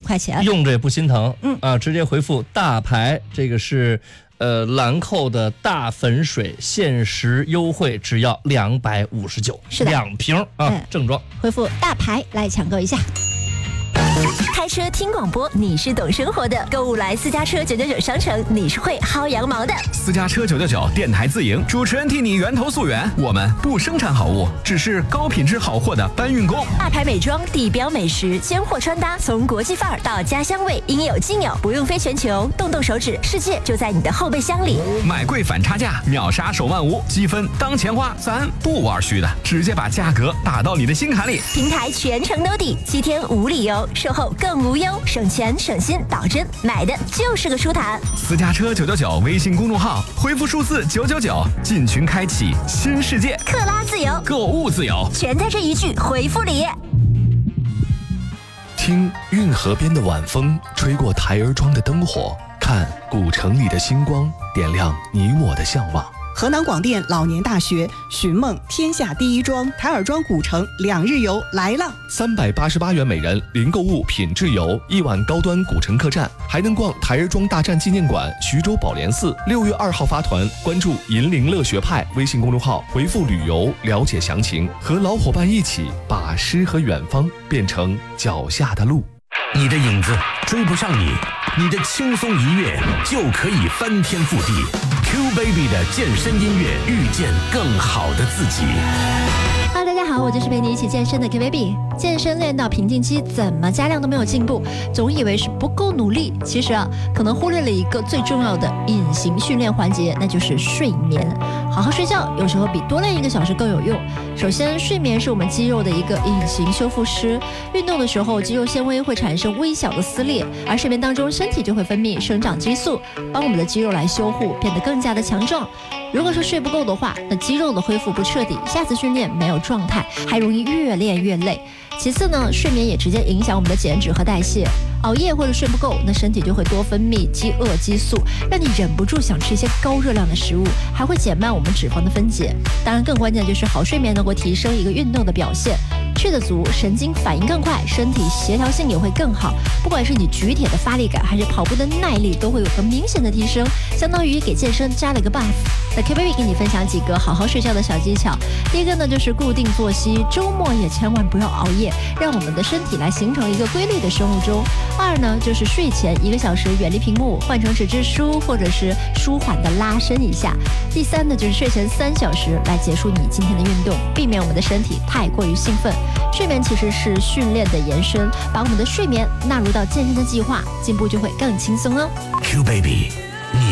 块钱， 用着也不心疼。直接回复大牌，这个是兰蔻的大粉水，限时优惠只要259， 是的 2瓶啊，正装。 回复大牌来抢购一下。 开车听广播，你是懂生活的；购物来私家车999商城，你是会薅羊毛的。 私家车999电台自营，主持人替你源头溯源。我们不生产好物，只是高品质好货的搬运工。 大牌美妆、地标美食、尖货穿搭，从国际范儿到家乡味，应有尽有，不用飞全球，动动手指，世界就在你的后备箱里。 买贵反差价，秒杀手慢无，积分当钱花，咱不玩虚的，直接把价格打到你的心坎里。 平台全程兜底，7天无理由，售后更无忧，省钱省心，保真，买的就是个舒坦。 私家车999微信公众号，回复数字999，进群开启新世界， 克拉自由， 购物自由， 全在这一句回复里。 听运河边的晚风吹过台儿庄的灯火，看古城里的星光点亮你我的向往。 河南广电老年大学寻梦天下第一庄台儿庄古城2日游来了 ，388元每人，零购物品质游，1晚高端古城客栈，还能逛台儿庄大战纪念馆、徐州宝莲寺。6月2号发团，关注银铃乐学派微信公众号，回复旅游了解详情，和老伙伴一起把诗和远方变成脚下的路。 你的影子追不上你，你的轻松一跃就可以翻天覆地。Q Baby 的健身音乐，遇见更好的自己。 Hello， 大家好，我就是陪你一起健身的 Q Baby。健身练到瓶颈期，怎么加量都没有进步，总以为是不够努力，其实可能忽略了一个最重要的隐形训练环节，那就是睡眠。好好睡觉，有时候比多练1个小时更有用。首先，睡眠是我们肌肉的一个隐形修复师。运动的时候，肌肉纤维会产生微小的撕裂，而睡眠当中，身体就会分泌生长激素，帮我们的肌肉来修护，变得更加的强壮。如果说睡不够的话，那肌肉的恢复不彻底，下次训练没有状态，还容易越练越累。其次呢，睡眠也直接影响我们的减脂和代谢。熬夜或者睡不够，那身体就会多分泌饥饿激素，让你忍不住想吃一些高热量的食物，还会减慢我们脂肪的分解。当然，更关键的就是好睡眠能够提升一个运动的表现，睡得足，神经反应更快，身体协调性也会更好。不管是你举铁的发力感，还是跑步的耐力，都会有个明显的提升，相当于给健身加了一个 buff。那 Q Baby 给你分享几个好好睡觉的小技巧。第一个呢，就是固定作息，周末也千万不要熬夜，让我们的身体来形成一个规律的生物钟。2呢，就是睡前1个小时远离屏幕，换成纸质书，或者是舒缓的拉伸一下。第3呢，就是睡前3小时来结束你今天的运动，避免我们的身体太过于兴奋。睡眠其实是训练的延伸，把我们的睡眠纳入到健身的计划，进步就会更轻松哦。 Q Baby